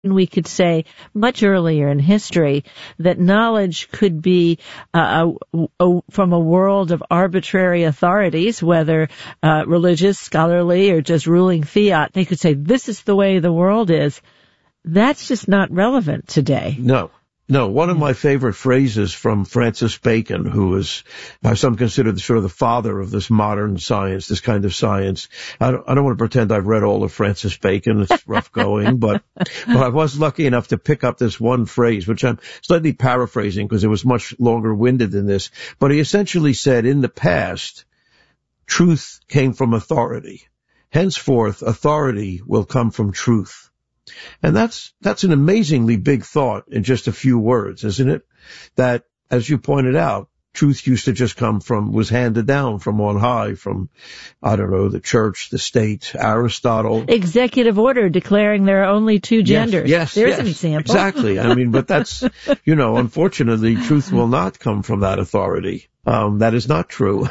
we could say much earlier in history that knowledge could be from a world of arbitrary authorities, whether religious, scholarly, or just ruling fiat. They could say, this is the way the world is. That's just not relevant today. No, one of my favorite phrases from Francis Bacon, who is by some considered sort of the father of this modern science, this kind of science. I don't want to pretend I've read all of Francis Bacon. It's rough going, but I was lucky enough to pick up this one phrase, which I'm slightly paraphrasing because it was much longer winded than this. But he essentially said, in the past, truth came from authority. Henceforth, authority will come from truth. And that's an amazingly big thought in just a few words, isn't it? That, as you pointed out, truth used to just was handed down from on high, from, I don't know, the church, the state, Aristotle. Executive order declaring there are only two genders. Yes, There's an example. Exactly. I mean, but that's, unfortunately, truth will not come from that authority. That is not true.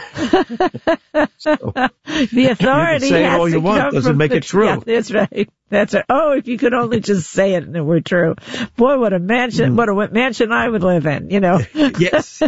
So, the authority you can say has all you to want, come doesn't from make it true. Yeah, that's right. That's right. Oh, if you could only just say it and it were true. Boy, what a mansion I would live in, Yes.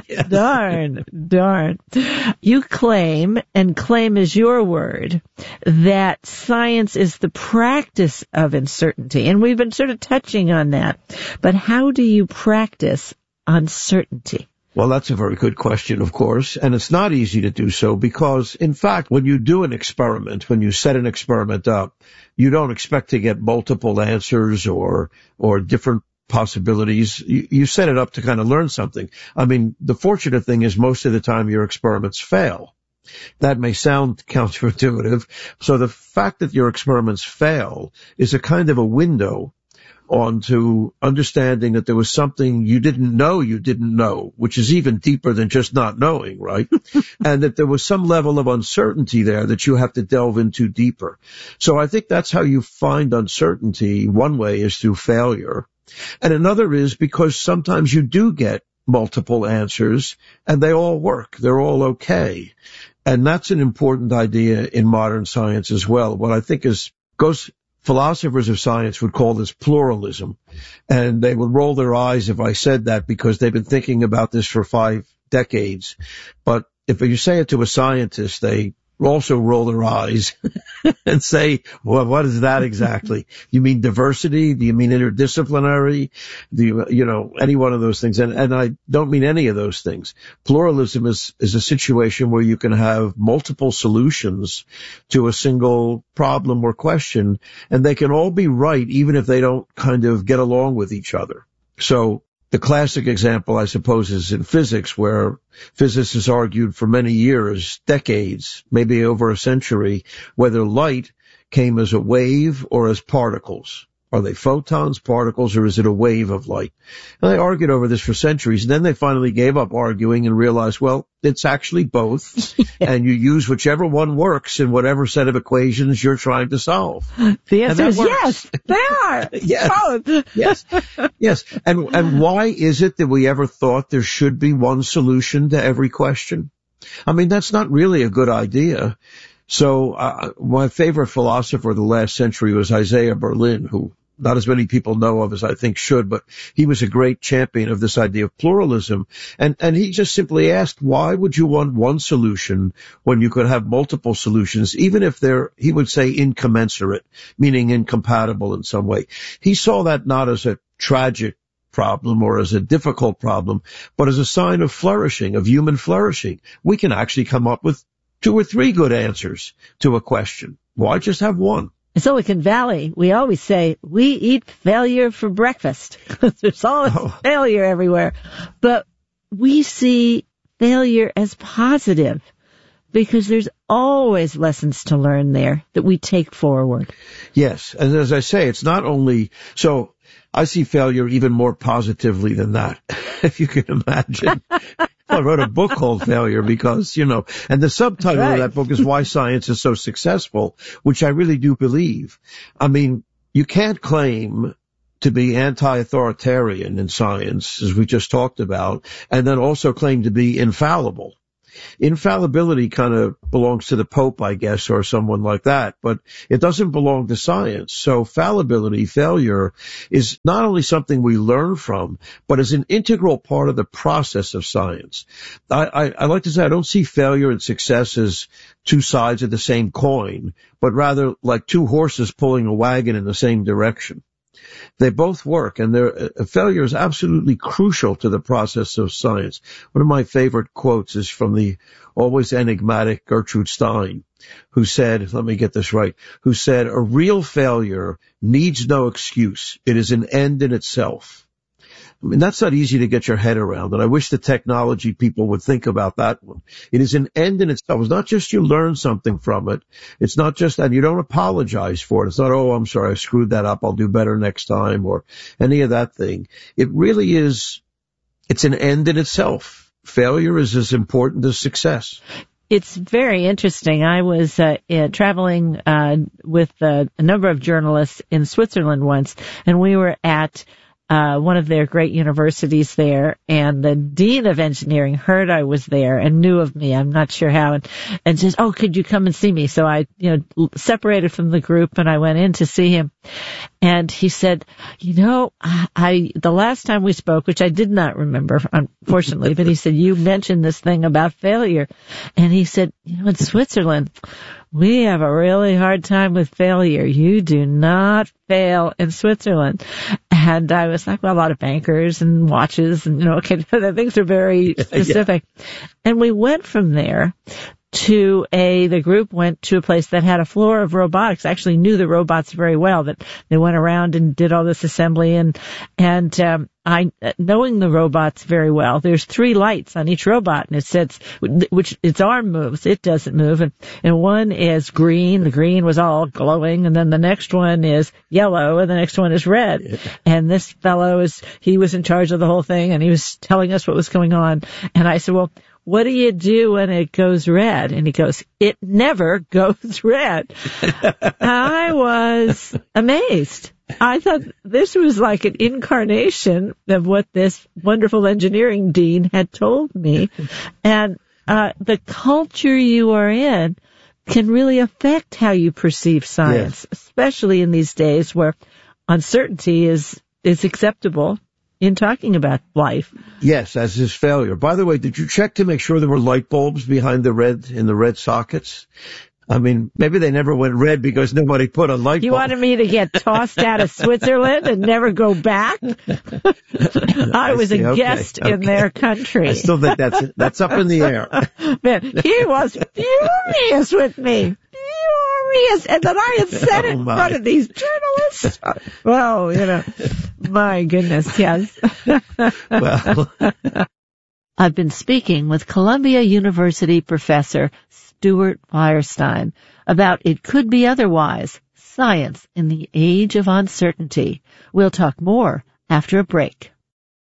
Darn. You claim, and claim is your word, that science is the practice of uncertainty. And we've been sort of touching on that. But how do you practice uncertainty? Well, that's a very good question, of course, and it's not easy to do so because, in fact, when you do an experiment, when you set an experiment up, you don't expect to get multiple answers or different possibilities. You set it up to kind of learn something. I mean, the fortunate thing is most of the time your experiments fail. That may sound counterintuitive. So the fact that your experiments fail is a kind of a window onto understanding that there was something you didn't know, which is even deeper than just not knowing, right? And that there was some level of uncertainty there that you have to delve into deeper. So I think that's how you find uncertainty. One way is through failure. And another is because sometimes you do get multiple answers and they all work. They're all okay. And that's an important idea in modern science as well. What I think philosophers of science would call this pluralism, and they would roll their eyes if I said that because they've been thinking about this for 5 decades. But if you say it to a scientist, they also roll their eyes and say, well, what is that exactly? You mean diversity? Do you mean interdisciplinary? Do you, any one of those things? And I don't mean any of those things. Pluralism is a situation where you can have multiple solutions to a single problem or question, and they can all be right even if they don't kind of get along with each other. So the classic example, I suppose, is in physics, where physicists argued for many years, decades, maybe over a century, whether light came as a wave or as particles. Are they photons, particles, or is it a wave of light? And they argued over this for centuries, and then they finally gave up arguing and realized, well, it's actually both, and you use whichever one works in whatever set of equations you're trying to solve. The answer is yes, they are. Yes. Both. Yes. And why is it that we ever thought there should be one solution to every question? I mean, that's not really a good idea. So my favorite philosopher of the last century was Isaiah Berlin, who not as many people know of as I think should, but he was a great champion of this idea of pluralism. And he just simply asked, why would you want one solution when you could have multiple solutions, even if they're, he would say, incommensurate, meaning incompatible in some way. He saw that not as a tragic problem or as a difficult problem, but as a sign of flourishing, of human flourishing. We can actually come up with 2 or 3 good answers to a question. Why just have one? In Silicon Valley, we always say, we eat failure for breakfast. There's always failure everywhere. But we see failure as positive because there's always lessons to learn there that we take forward. Yes. And as I say, it's not only, so I see failure even more positively than that, if you can imagine. I wrote a book called Failure because, and the subtitle of that book is Why Science is So Successful, which I really do believe. I mean, you can't claim to be anti-authoritarian in science, as we just talked about, and then also claim to be infallible. Infallibility kind of belongs to the Pope, I guess, or someone like that, but it doesn't belong to science. So fallibility, failure, is not only something we learn from, but is an integral part of the process of science. I like to say I don't see failure and success as two sides of the same coin, but rather like two horses pulling a wagon in the same direction. They both work, and failure is absolutely crucial to the process of science. One of my favorite quotes is from the always enigmatic Gertrude Stein, who said, let me get this right, who said, "A real failure needs no excuse. It is an end in itself." I mean, that's not easy to get your head around, and I wish the technology people would think about that one. It is an end in itself. It's not just you learn something from it. It's not just that you don't apologize for it. It's not, oh, I'm sorry, I screwed that up, I'll do better next time, or any of that thing. It really is, it's an end in itself. Failure is as important as success. It's very interesting. I was traveling with a number of journalists in Switzerland once, and we were at one of their great universities there, and the dean of engineering heard I was there and knew of me. I'm not sure how, and says, "Oh, could you come and see me?" So I, separated from the group and I went in to see him. And he said, the last time we spoke, which I did not remember, unfortunately, but he said, you mentioned this thing about failure. And he said, in Switzerland, we have a really hard time with failure. You do not fail in Switzerland. And I was like, well, a lot of bankers and watches and, the things are very specific. Yeah. And we went from there the group went to a place that had a floor of robotics. I actually knew the robots very well, that they went around and did all this assembly and I, knowing the robots very well, there's 3 lights on each robot, and it says, which its arm moves, it doesn't move, and one is green, the green was all glowing, and then the next one is yellow, and the next one is red. Yeah. And this fellow he was in charge of the whole thing, and he was telling us what was going on. And I said, well, what do you do when it goes red? And he goes, it never goes red. I was amazed. I thought this was like an incarnation of what this wonderful engineering dean had told me. And the culture you are in can really affect how you perceive science, yes, especially in these days where uncertainty is acceptable in talking about life. Yes, as is failure. By the way, did you check to make sure there were light bulbs behind the red sockets? I mean, maybe they never went red because nobody put a light bulb. You wanted me to get tossed out of Switzerland and never go back? I was a guest in their country. I still think that's up in the air. Man, he was furious with me. Furious. And then I had said it in front of these journalists. Well, my goodness, yes. Well, I've been speaking with Columbia University professor Stuart Firestein about It Could Be Otherwise, Science in the Age of Uncertainty. We'll talk more after a break.